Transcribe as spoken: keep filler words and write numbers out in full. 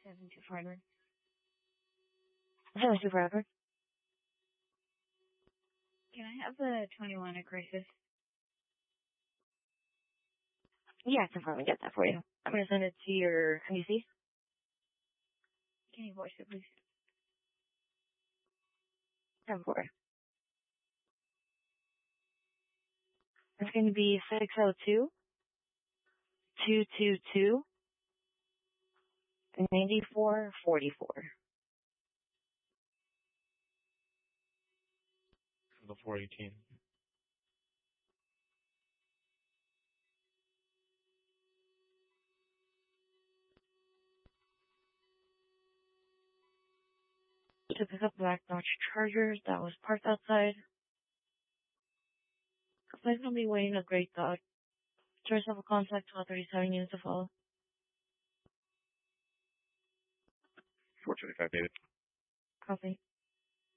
Seven two forever. Seven two forever. Can I have the twenty-one at Crisis? Yeah, I can probably get that for you. I'm gonna send it to your M D C. Can you voice it, please? Seven four. It's gonna be six oh two two two two ninety four forty four. The four eighteen. To pick up Black Notch Chargers that was parked outside. I'm gonna be waiting a Great Dog. Choice of a contact, twelve thirty-seven units to follow. four twenty-five, David. Copy.